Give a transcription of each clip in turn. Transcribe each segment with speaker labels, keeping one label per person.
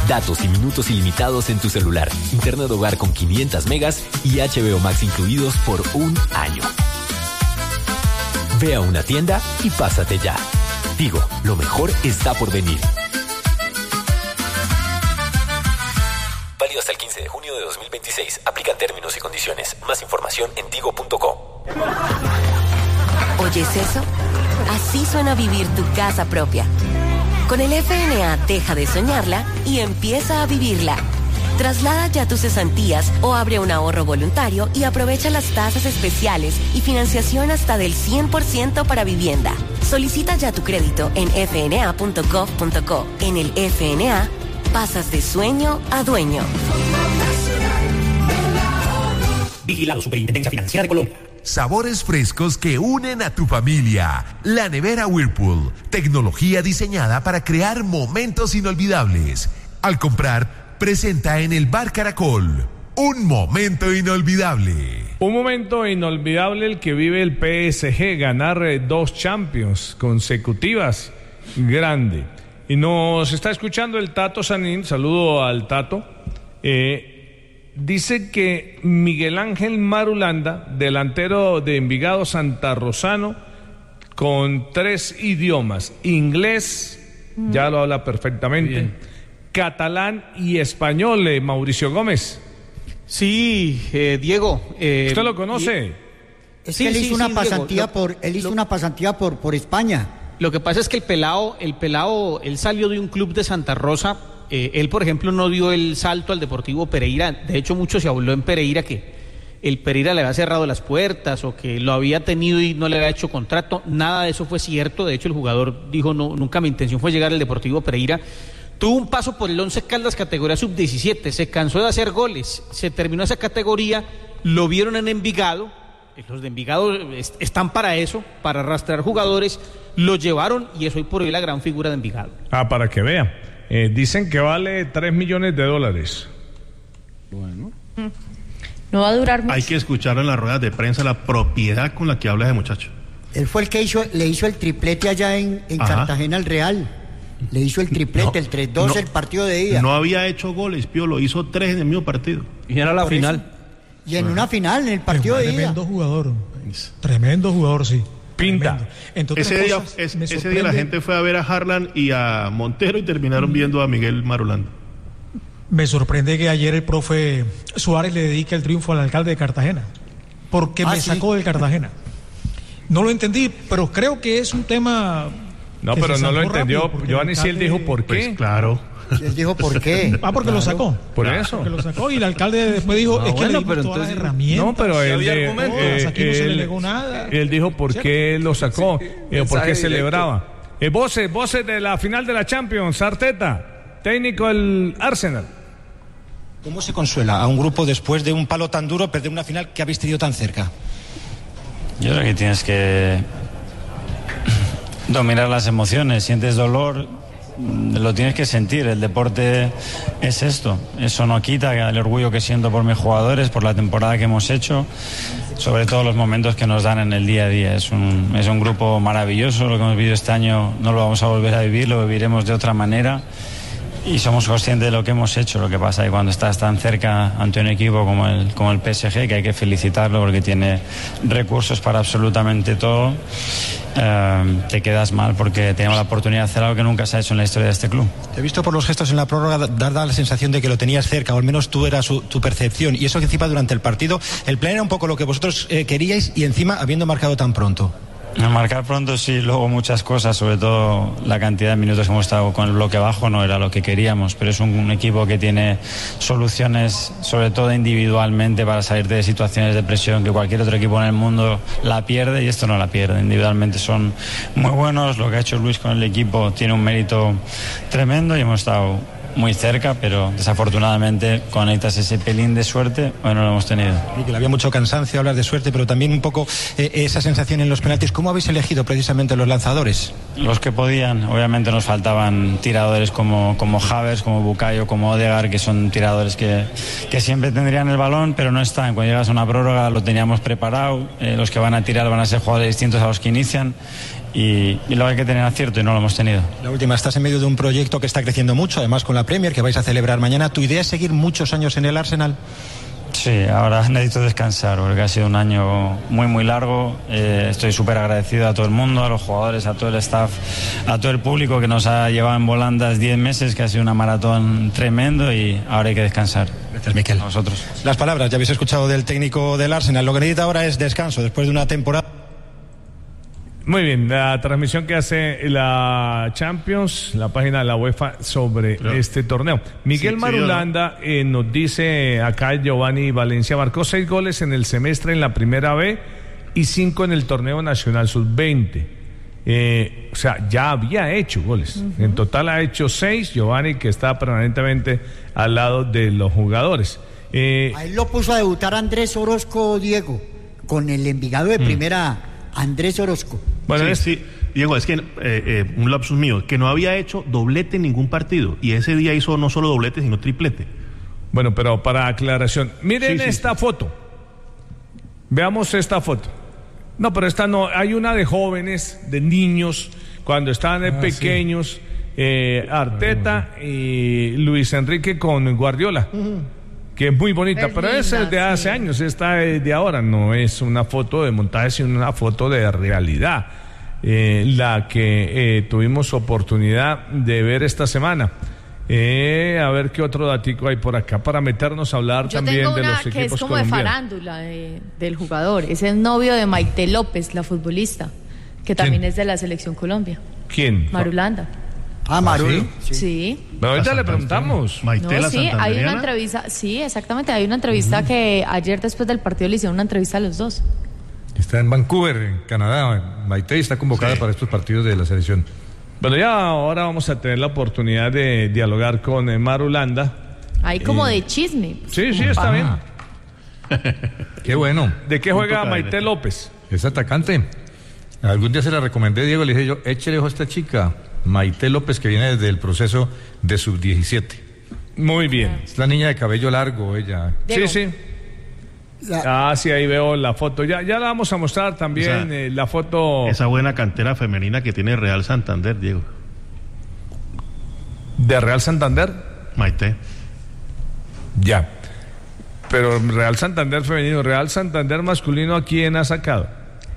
Speaker 1: Datos y minutos ilimitados en tu celular, internet hogar con 500 megas y HBO Max incluidos por un año. Ve a una tienda y pásate ya. Tigo, lo mejor está por venir. Válido hasta el 15 de junio de 2026. Aplican términos y condiciones. Más información en tigo.co.
Speaker 2: ¿Oyes eso? Así suena vivir tu casa propia. Con el FNA deja de soñarla y empieza a vivirla. Traslada ya tus cesantías o abre un ahorro voluntario y aprovecha las tasas especiales y financiación hasta del 100% para vivienda. Solicita ya tu crédito en fna.gov.co. En el FNA, pasas de sueño a dueño.
Speaker 3: Vigilado Superintendencia Financiera de Colombia.
Speaker 4: Sabores frescos que unen a tu familia. La nevera Whirlpool. Tecnología diseñada para crear momentos inolvidables. Al comprar, presenta en el Bar Caracol. Un momento inolvidable.
Speaker 5: Un momento inolvidable el que vive el PSG. Ganar 2 Champions consecutivas. Grande. Y nos está escuchando el Tato Sanín. Saludo al Tato. Dice que Miguel Ángel Marulanda, delantero de Envigado Santarrosano, con 3 idiomas, inglés, ya lo habla perfectamente, bien, catalán y español, Mauricio Gómez.
Speaker 6: Sí, Diego.
Speaker 5: ¿Usted lo conoce?
Speaker 6: Es que él hizo una pasantía por España. Lo que pasa es que el pelao, él salió de un club de Santa Rosa. Él, por ejemplo, no dio el salto al Deportivo Pereira. De hecho, mucho se habló en Pereira que el Pereira le había cerrado las puertas o que lo había tenido y no le había hecho contrato. Nada de eso fue cierto. De hecho, el jugador dijo, no, nunca mi intención fue llegar al Deportivo Pereira. Tuvo un paso por el Once Caldas categoría sub-17. Se cansó de hacer goles. Se terminó esa categoría. Lo vieron en Envigado. Los de Envigado están para eso, para arrastrar jugadores. Lo llevaron y es hoy por hoy la gran figura de Envigado.
Speaker 5: Para que vea. Dicen que vale $3 millones.
Speaker 6: Bueno.
Speaker 7: No va a durar mucho.
Speaker 8: Hay que escuchar en las ruedas de prensa la propiedad con la que habla ese muchacho.
Speaker 9: Él fue el que le hizo el triplete allá en Cartagena al Real. Le hizo el triplete, el 3-2, el partido de ida.
Speaker 8: No había hecho goles, Piolo, hizo 3 en el mismo partido.
Speaker 6: Y era la
Speaker 9: por
Speaker 6: final.
Speaker 9: Eso. Y en una final, en el partido de ida.
Speaker 10: Tremendo jugador, sí.
Speaker 5: Pinta.
Speaker 8: Ese día la gente fue a ver a Harlan y a Montero y terminaron viendo a Miguel Marulanda.
Speaker 10: Me sorprende que ayer el profe Suárez le dedique el triunfo al alcalde de Cartagena, porque me sacó del Cartagena. No lo entendí, pero creo que es un tema...
Speaker 5: No, pero no lo entendió. Giovanni sí, él dijo por qué.
Speaker 8: Pues claro.
Speaker 9: Él dijo por qué.
Speaker 10: Porque lo sacó.
Speaker 5: Por eso.
Speaker 10: Porque lo sacó y el alcalde después dijo, es que le dimos todas las herramientas.
Speaker 5: No, pero
Speaker 10: él aquí no se le negó nada.
Speaker 5: Él dijo por qué lo sacó, por qué celebraba. Voces de la final de la Champions. Arteta, técnico del Arsenal.
Speaker 11: ¿Cómo se consuela a un grupo después de un palo tan duro perder una final que habéis tenido tan cerca?
Speaker 12: Yo creo que tienes que dominar las emociones. Sientes dolor, lo tienes que sentir. El deporte es esto. Eso no quita el orgullo que siento por mis jugadores, por la temporada que hemos hecho, sobre todo los momentos que nos dan en el día a día. Es un grupo maravilloso. Lo que hemos vivido este año no lo vamos a volver a vivir, lo viviremos de otra manera. Y somos conscientes de lo que hemos hecho. Lo que pasa es que cuando estás tan cerca ante un equipo como el PSG, que hay que felicitarlo porque tiene recursos para absolutamente todo, te quedas mal porque tenemos la oportunidad de hacer algo que nunca se ha hecho en la historia de este club.
Speaker 11: Te he visto por los gestos en la prórroga dar la sensación de que lo tenías cerca, o al menos tú eras tu percepción, y eso que encima durante el partido, el plan era un poco lo que vosotros queríais y encima habiendo marcado tan pronto.
Speaker 12: Marcar pronto sí, luego muchas cosas, sobre todo la cantidad de minutos que hemos estado con el bloque bajo no era lo que queríamos, pero es un equipo que tiene soluciones, sobre todo individualmente, para salir de situaciones de presión que cualquier otro equipo en el mundo la pierde, y esto no la pierde. Individualmente son muy buenos, lo que ha hecho Luis con el equipo tiene un mérito tremendo y hemos estado muy cerca, pero desafortunadamente conectas ese pelín de suerte, bueno, lo hemos tenido.
Speaker 11: Miguel, había mucho cansancio, hablar de suerte, pero también un poco esa sensación en los penaltis. ¿Cómo habéis elegido precisamente los lanzadores?
Speaker 12: Los que podían. Obviamente nos faltaban tiradores como Havertz, como Bukayo, como Odegaard, que son tiradores que siempre tendrían el balón, pero no están. Cuando llegas a una prórroga lo teníamos preparado, los que van a tirar van a ser jugadores distintos a los que inician, y luego hay que tener acierto y no lo hemos tenido.
Speaker 11: La última, estás en medio de un proyecto que está creciendo mucho, además con la Premier que vais a celebrar mañana. ¿Tu idea es seguir muchos años en el Arsenal?
Speaker 12: Sí, ahora necesito descansar porque ha sido un año muy muy largo. Estoy súper agradecido a todo el mundo, a los jugadores, a todo el staff, a todo el público que nos ha llevado en volandas 10 meses, que ha sido una maratón tremendo y ahora hay que descansar.
Speaker 11: Gracias, Miquel.
Speaker 12: A vosotros.
Speaker 11: Las palabras, ya habéis escuchado del técnico del Arsenal. Lo que necesita ahora es descanso después de una temporada.
Speaker 5: Muy bien, la transmisión que hace la Champions, la página de la UEFA sobre este torneo. Miguel Marulanda nos dice acá Giovanni Valencia, marcó 6 goles en el semestre en la primera B y 5 en el torneo nacional sub-20. O sea, ya había hecho goles. En total ha hecho 6, Giovanni, que está permanentemente al lado de los jugadores.
Speaker 9: Ahí lo puso a debutar Andrés Orozco, Diego, con el Envigado de primera, Andrés Orozco.
Speaker 8: Bueno, sí, Diego, es que un lapsus mío, que no había hecho doblete en ningún partido, y ese día hizo no solo doblete, sino triplete.
Speaker 5: Bueno, pero para aclaración, miren esta foto. Veamos esta foto. No, pero esta no, hay una de jóvenes, de niños, cuando estaban pequeños, Arteta y Luis Enrique con Guardiola. Que es muy bonita, pero esa es de hace años, esta es de ahora, no es una foto de montaje, sino una foto de realidad, la que tuvimos oportunidad de ver esta semana. A ver qué otro datico hay por acá para meternos a hablar también de los equipos colombianos.
Speaker 7: Yo tengo una que es como de farándula del jugador, es el novio de Maite López, la futbolista, que también es de la Selección Colombia.
Speaker 5: ¿Quién?
Speaker 7: Marulanda.
Speaker 5: Maru.
Speaker 7: Sí.
Speaker 5: Pero ahorita le preguntamos.
Speaker 7: No, sí, hay una entrevista, sí, exactamente, hay una entrevista que ayer después del partido le hicieron una entrevista a los dos.
Speaker 13: Está en Vancouver, en Canadá. Maite está convocada para estos partidos de la selección.
Speaker 5: Bueno, ya ahora vamos a tener la oportunidad de dialogar con Marulanda.
Speaker 7: Ahí como de chisme.
Speaker 5: Sí, está bien.
Speaker 13: Qué bueno.
Speaker 5: ¿De qué juega Maite López?
Speaker 13: Es atacante. Algún día se la recomendé, Diego, le dije yo, échele ojo a esta chica, Maite López, que viene desde el proceso de sub-17.
Speaker 5: Muy bien.
Speaker 13: Es la niña de cabello largo, ella.
Speaker 5: Diego. Sí. Sí, ahí veo la foto. Ya la vamos a mostrar también, la foto.
Speaker 8: Esa buena cantera femenina que tiene Real Santander, Diego.
Speaker 5: ¿De Real Santander?
Speaker 8: Maite.
Speaker 5: Ya. Pero Real Santander femenino, Real Santander masculino, ¿a quién ha sacado?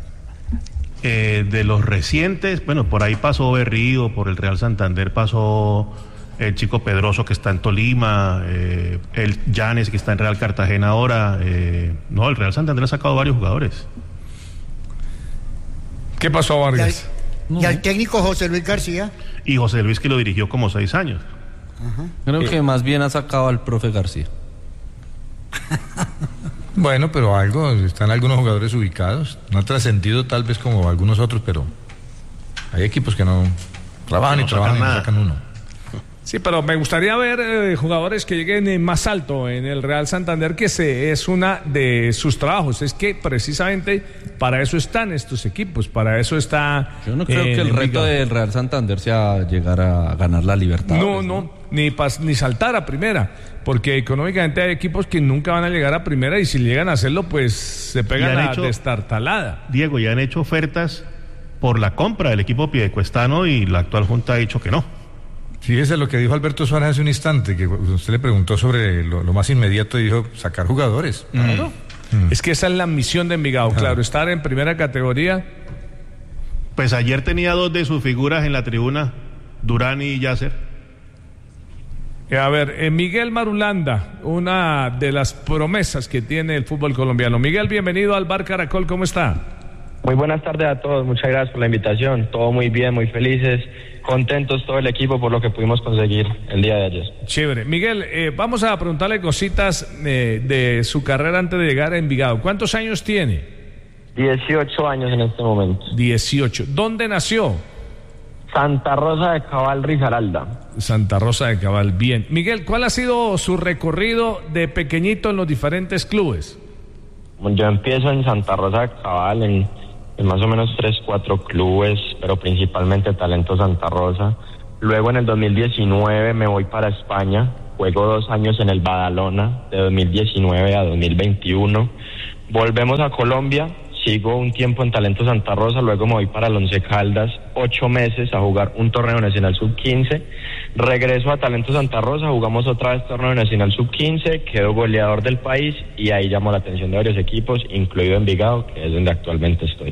Speaker 8: De los recientes, bueno, por ahí pasó Berrío, por el Real Santander pasó el chico Pedroso que está en Tolima, el Llanes que está en Real Cartagena ahora. No, el Real Santander ha sacado varios jugadores.
Speaker 5: ¿Qué pasó, Vargas?
Speaker 9: Y al técnico José Luis García.
Speaker 8: Y José Luis, que lo dirigió como 6 años.
Speaker 14: Creo que más bien ha sacado al profe García.
Speaker 13: Bueno, pero están algunos jugadores ubicados, no ha trascendido tal vez como algunos otros, pero hay equipos que no trabajan y no sacan uno.
Speaker 5: Sí, pero me gustaría ver jugadores que lleguen más alto en el Real Santander, que es una de sus trabajos. Es que precisamente para eso están estos equipos, para eso está.
Speaker 14: Yo no creo que el reto del Real Santander sea llegar a ganar la Libertadores.
Speaker 5: No, ni saltar a primera, porque económicamente hay equipos que nunca van a llegar a primera y si llegan a hacerlo, pues se pegan la destartalada.
Speaker 8: Diego, ya han hecho ofertas por la compra del equipo piedecuestano y la actual junta ha dicho que no.
Speaker 13: Fíjese lo que dijo Alberto Suárez hace un instante, que usted le preguntó sobre lo más inmediato y dijo sacar jugadores.
Speaker 5: Claro. Es que esa es la misión de Envigado, claro, estar en primera categoría.
Speaker 8: Pues ayer tenía 2 de sus figuras en la tribuna, Durán y Yasser.
Speaker 5: A ver, Miguel Marulanda, una de las promesas que tiene el fútbol colombiano. Miguel, bienvenido al Bar Caracol, ¿cómo está?
Speaker 15: Muy buenas tardes a todos, muchas gracias por la invitación, todo muy bien, muy felices, contentos todo el equipo por lo que pudimos conseguir el día de ayer.
Speaker 5: Chévere. Miguel, vamos a preguntarle cositas de su carrera antes de llegar a Envigado. ¿Cuántos años tiene?
Speaker 15: 18 años en este momento.
Speaker 5: 18. ¿Dónde nació?
Speaker 15: Santa Rosa de Cabal, Risaralda.
Speaker 5: Santa Rosa de Cabal, bien. Miguel, ¿cuál ha sido su recorrido de pequeñito en los diferentes clubes?
Speaker 15: Yo empiezo en Santa Rosa de Cabal, en más o menos 3-4 clubes, pero principalmente Talento Santa Rosa. Luego en el 2019 me voy para España, juego 2 años en el Badalona, de 2019 a 2021. Volvemos a Colombia, sigo un tiempo en Talento Santa Rosa, luego me voy para el Once Caldas 8 meses a jugar un torneo nacional sub-15, regreso a Talento Santa Rosa, jugamos otra vez torneo nacional sub-15, quedo goleador del país y ahí llamo la atención de varios equipos, incluido Envigado, que es donde actualmente estoy.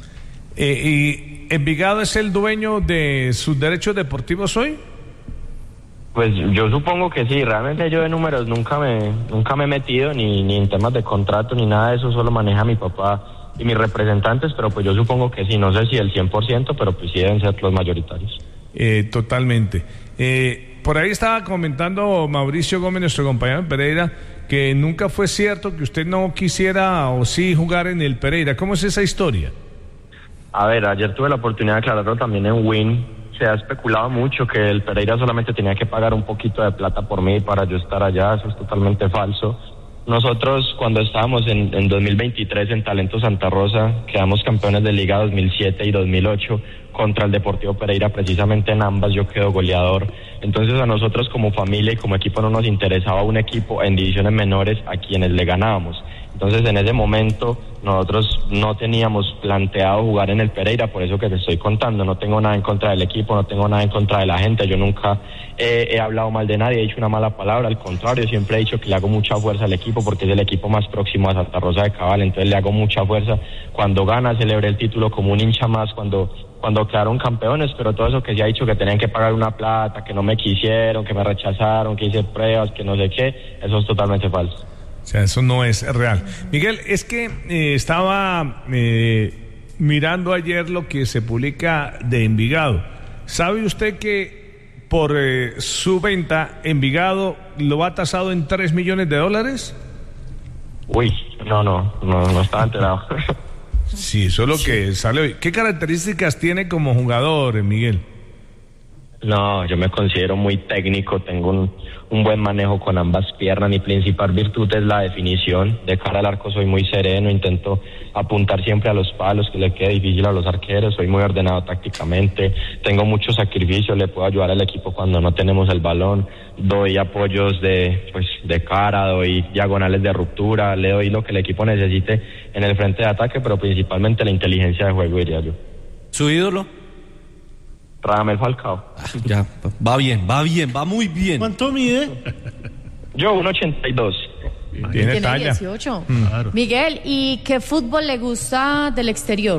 Speaker 5: ¿Y Envigado es el dueño de sus derechos deportivos hoy?
Speaker 15: Pues yo supongo que sí, realmente yo de números nunca me he metido, ni en temas de contrato, ni nada de eso, solo maneja mi papá y mis representantes, pero pues yo supongo que sí, no sé si el 100%, pero pues sí deben ser los mayoritarios.
Speaker 5: Totalmente. Por ahí estaba comentando Mauricio Gómez, nuestro compañero en Pereira, que nunca fue cierto que usted no quisiera o sí jugar en el Pereira. ¿Cómo es esa historia?
Speaker 15: A ver, ayer tuve la oportunidad de aclararlo también en Win. Se ha especulado mucho que el Pereira solamente tenía que pagar un poquito de plata por mí para yo estar allá. Eso es totalmente falso. Nosotros, cuando estábamos en 2023 en Talento Santa Rosa, quedamos campeones de Liga 2007 y 2008 contra el Deportivo Pereira, precisamente en ambas yo quedo goleador. Entonces a nosotros como familia y como equipo no nos interesaba un equipo en divisiones menores a quienes le ganábamos. Entonces en ese momento nosotros no teníamos planteado jugar en el Pereira, por eso que te estoy contando, no tengo nada en contra del equipo, no tengo nada en contra de la gente, yo nunca he hablado mal de nadie, he dicho una mala palabra, al contrario, siempre he dicho que le hago mucha fuerza al equipo porque es el equipo más próximo a Santa Rosa de Cabal, entonces le hago mucha fuerza, cuando gana celebré el título como un hincha más, cuando quedaron campeones, pero todo eso que se ha dicho que tenían que pagar una plata, que no me quisieron, que me rechazaron, que hice pruebas, que no sé qué, eso es totalmente falso.
Speaker 5: O sea, eso no es real. Miguel, es que estaba mirando ayer lo que se publica de Envigado. ¿Sabe usted que por su venta Envigado lo ha tasado en $3 millones?
Speaker 15: Uy, no estaba enterado.
Speaker 5: Sí, eso es lo que sale hoy. ¿Qué características tiene como jugador, Miguel?
Speaker 15: No, yo me considero muy técnico, tengo un buen manejo con ambas piernas, mi principal virtud es la definición, de cara al arco soy muy sereno, intento apuntar siempre a los palos, que le quede difícil a los arqueros, soy muy ordenado tácticamente, tengo mucho sacrificio, le puedo ayudar al equipo cuando no tenemos el balón, doy apoyos de cara, doy diagonales de ruptura, le doy lo que el equipo necesite en el frente de ataque, pero principalmente la inteligencia de juego, diría yo.
Speaker 16: ¿Su ídolo?
Speaker 15: Radamel Falcao.
Speaker 16: Ya, va muy bien.
Speaker 17: ¿Cuánto mide?
Speaker 15: Yo, 1.82.
Speaker 7: Tiene 18. Claro. Miguel, ¿y qué fútbol le gusta del exterior?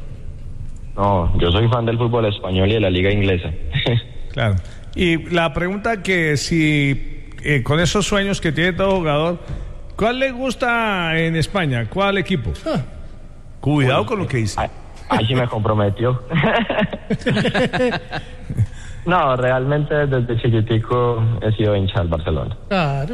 Speaker 15: No, yo soy fan del fútbol español y de la liga inglesa.
Speaker 5: Claro. Y la pregunta que si con esos sueños que tiene todo jugador, ¿cuál le gusta en España? ¿Cuál equipo? Cuidado con lo que dice.
Speaker 15: Ahí sí me comprometió. No, realmente desde chiquitico he sido hincha del Barcelona.
Speaker 16: Claro,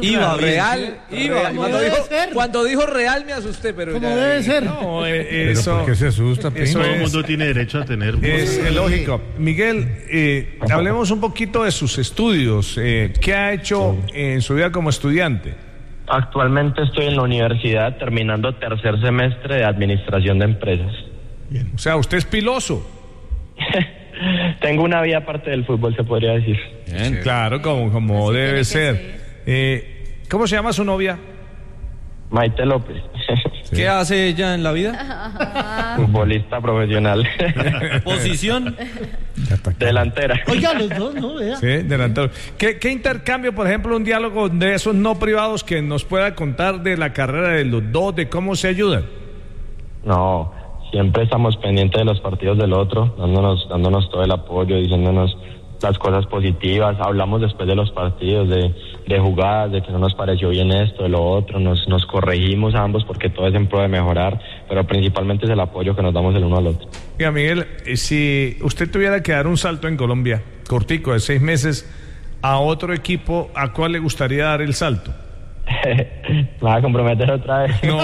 Speaker 16: Cuando dijo Real me asusté, pero
Speaker 17: ¿cómo debe ser?
Speaker 5: No,
Speaker 13: eso, ¿por qué se asusta?
Speaker 8: Todo el mundo tiene derecho a tener.
Speaker 5: Es lógico. Miguel, hablemos un poquito de sus estudios. ¿Qué ha hecho en su vida como estudiante?
Speaker 15: Actualmente estoy en la universidad terminando tercer semestre de administración de empresas.
Speaker 5: Bien. O sea, usted es piloso.
Speaker 15: Tengo una vida aparte del fútbol, se podría decir.
Speaker 5: Bien, claro, como debe ser. ¿Cómo se llama su novia?
Speaker 15: Maite López.
Speaker 16: Sí. ¿Qué hace ella en la vida?
Speaker 15: Futbolista profesional.
Speaker 16: ¿Posición?
Speaker 15: Delantera.
Speaker 17: Oiga, los dos, ¿no? Vea.
Speaker 5: Sí, delantero. ¿Qué intercambio, por ejemplo, un diálogo de esos no privados que nos pueda contar de la carrera de los dos, de cómo se ayudan?
Speaker 15: No, siempre estamos pendientes de los partidos del otro, dándonos todo el apoyo, diciéndonos las cosas positivas, hablamos después de los partidos de jugadas, de que no nos pareció bien esto, de lo otro, nos corregimos ambos porque todo es en pro de mejorar, pero principalmente es el apoyo que nos damos el uno al otro.
Speaker 5: Mira, Miguel, si usted tuviera que dar un salto en Colombia, cortico, de 6 meses, a otro equipo, ¿a cuál le gustaría dar el salto?
Speaker 15: ¿Me vas a comprometer otra vez?
Speaker 5: No.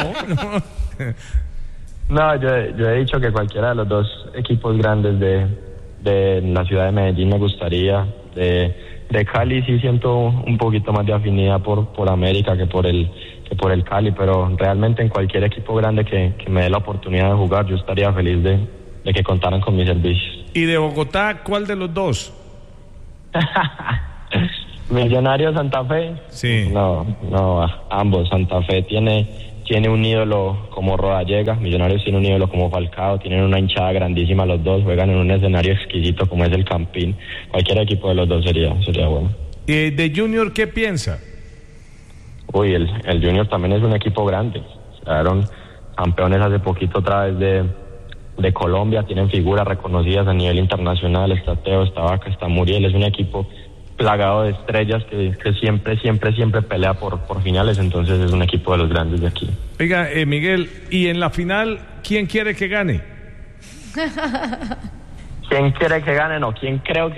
Speaker 15: No, yo he dicho que cualquiera de los dos equipos grandes de la ciudad de Medellín me gustaría. De Cali sí siento un poquito más de afinidad por América que por el Cali, pero realmente en cualquier equipo grande que me dé la oportunidad de jugar, yo estaría feliz de que contaran con mis servicios.
Speaker 5: ¿Y de Bogotá, cuál de los dos?
Speaker 15: Millonarios, Santa Fe.
Speaker 5: Sí.
Speaker 15: No, ambos. Santa Fe tiene tiene un ídolo como Rodallega, Millonarios tiene un ídolo como Falcao, tienen una hinchada grandísima los dos, juegan en un escenario exquisito como es el Campín. Cualquier equipo de los dos sería bueno.
Speaker 5: ¿De Junior qué piensa?
Speaker 15: Uy, el Junior también es un equipo grande. Quedaron campeones hace poquito otra vez de Colombia, tienen figuras reconocidas a nivel internacional, está Teo, está Vaca, está Muriel, es un equipo plagado de estrellas que siempre pelea por finales, entonces es un equipo de los grandes de aquí.
Speaker 5: Oiga, Miguel, ¿y en la final quién quiere que gane?
Speaker 15: ¿Quién quiere que gane? No, ¿quién creo que